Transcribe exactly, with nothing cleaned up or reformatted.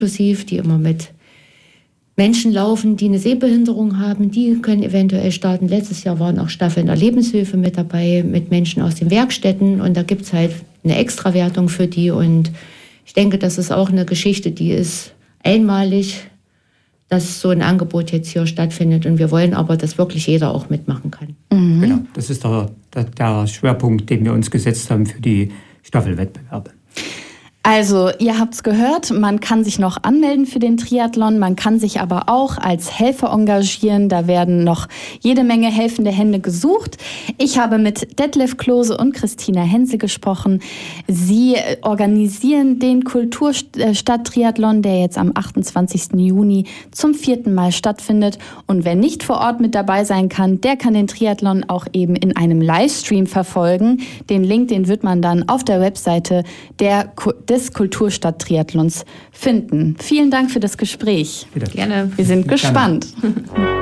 inklusiv, die immer mit Menschen laufen, die eine Sehbehinderung haben, die können eventuell starten. Letztes Jahr waren auch Staffeln der Lebenshilfe mit dabei, mit Menschen aus den Werkstätten. Und da gibt es halt eine Extrawertung für die. Und ich denke, das ist auch eine Geschichte, die ist einmalig, dass so ein Angebot jetzt hier stattfindet. Und wir wollen aber, dass wirklich jeder auch mitmachen kann. Mhm. Genau, das ist der, der, der Schwerpunkt, den wir uns gesetzt haben für die Staffelwettbewerbe. Also, ihr habt's gehört, man kann sich noch anmelden für den Triathlon, man kann sich aber auch als Helfer engagieren. Da werden noch jede Menge helfende Hände gesucht. Ich habe mit Detlef Klose und Christina Hensel gesprochen. Sie organisieren den Kulturstadt-Triathlon, der jetzt am achtundzwanzigsten Juni zum vierten Mal stattfindet. Und wer nicht vor Ort mit dabei sein kann, der kann den Triathlon auch eben in einem Livestream verfolgen. Den Link, den wird man dann auf der Webseite der des Kulturstadt-Triathlons finden. Vielen Dank für das Gespräch. Bitte. Gerne. Wir sind Gerne. gespannt.